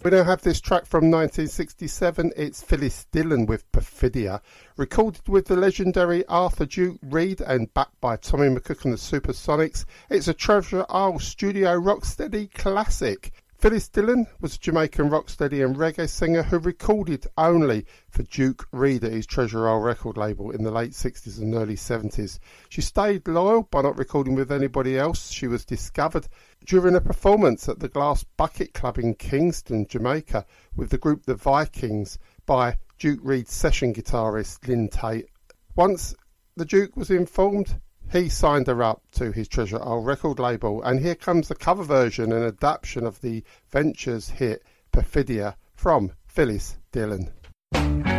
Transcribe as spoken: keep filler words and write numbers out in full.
We now have this track from nineteen sixty-seven. It's Phyllis Dillon with Perfidia, recorded with the legendary Arthur Duke Reid and backed by Tommy McCook and the Supersonics. It's a Treasure Isle studio rocksteady classic. Phyllis Dillon was a Jamaican rocksteady and reggae singer who recorded only for Duke Reid at his Treasure Isle record label in the late sixties and early seventies. She stayed loyal by not recording with anybody else. She was discovered during a performance at the Glass Bucket Club in Kingston, Jamaica, with the group The Vikings by Duke Reid's session guitarist Lynn Tate. Once the Duke was informed, he signed her up to his Treasure Isle record label, and here comes the cover version and adaptation of the Ventures hit Perfidia from Phyllis Dillon.